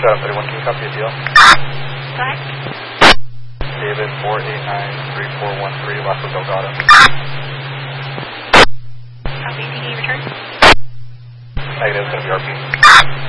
31, can you copy a deal? Go ahead. David 489-3413, Lasso Delgado. Copy, can you return? Negative, it's going to be RP.